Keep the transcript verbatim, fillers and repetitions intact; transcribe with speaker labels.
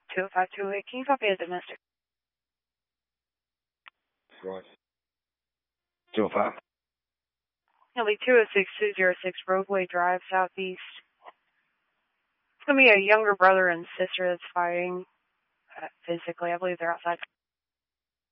Speaker 1: two oh five two eight, can you copy a domestic?
Speaker 2: Right. two oh five.
Speaker 1: It'll be two oh six two oh six Roadway Drive, Southeast. It's going to be a younger brother and sister that's fighting uh, physically. I believe they're outside.